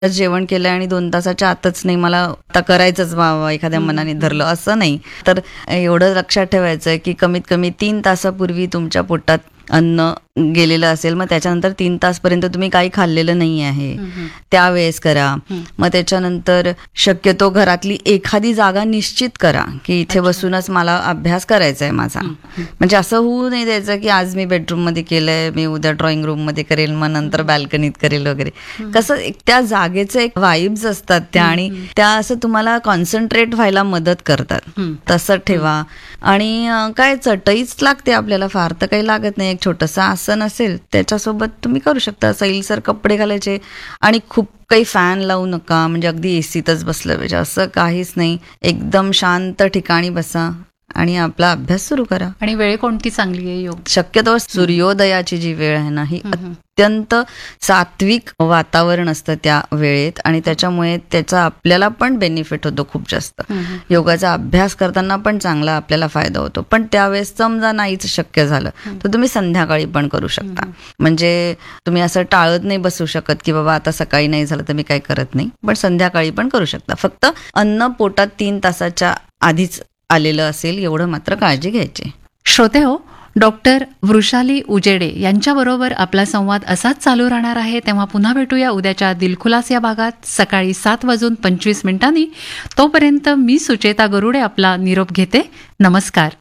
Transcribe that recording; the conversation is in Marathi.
जेवण केलंय आणि 2 तासाच्या आतच नाही, मला आता करायचंच एखाद्या मनाने धरलं असं नाही. तर एवढं लक्षात ठेवायचं की कमीत कमी 3 तासापूर्वी तुमच्या पोटात अन्न गेलेलं असेल, मग त्याच्यानंतर 3 तासपर्यंत तुम्ही काही खाल्लेलं नाही आहे, त्यावेळेस करा. मग त्याच्यानंतर शक्यतो घरातली एखादी जागा निश्चित करा की इथे बसूनच मला अभ्यास करायचा आहे माझा. म्हणजे असं होऊ नाही द्यायचं की आज मी बेडरूम मध्ये केलंय, मी उद्या ड्रॉइंग रूम मध्ये करेल, मग नंतर बाल्कनीत करेल वगैरे. कसं त्या जागेचे एक वाइब्स असतात त्या, आणि त्या असं तुम्हाला कॉन्सन्ट्रेट व्हायला मदत करतात. तसं ठेवा. आणि काय चटईच लागते आपल्याला, फार तर काही लागत नाही. एक छोटंसं आसन असेल त्याच्यासोबत तुम्ही करू शकता. सैलसर कपडे घालायचे आणि खूप काही फॅन लावू नका, म्हणजे अगदी एसीतच बसलं पाहिजे असं काहीच नाही. एकदम शांत ठिकाणी बसा आणि आपला अभ्यास सुरू करा. आणि वेळ कोणती चांगली आहे योग? शक्यतो सूर्योदयाची जी वेळ आहे ना, ही अत्यंत सात्विक वातावरण असतं त्या वेळेत, आणि त्याच्यामुळे त्याचा आपल्याला पण बेनिफिट होतो खूप जास्त. योगाचा अभ्यास करताना पण चांगला आपल्याला फायदा होतो. पण त्यावेळेस समजा नाहीच शक्य झालं तर तुम्ही संध्याकाळी पण करू शकता. म्हणजे तुम्ही असं टाळत नाही बसू शकत की बाबा आता सकाळी नाही झालं तर मी काही करत नाही, पण संध्याकाळी पण करू शकता. फक्त अन्न पोटात 3 तासाच्या आधीच आलेलं असेल एवढं मात्र काळजी घ्यायची. श्रोते हो, डॉक्टर वृषाली उजेडे यांच्याबरोबर आपला संवाद असाच चालू राहणार आहे. तेव्हा पुन्हा भेटूया उद्याच्या दिलखुलास या भागात सकाळी 7:25 तोपर्यंत मी सुचेता गरुडे आपला निरोप घेते. नमस्कार.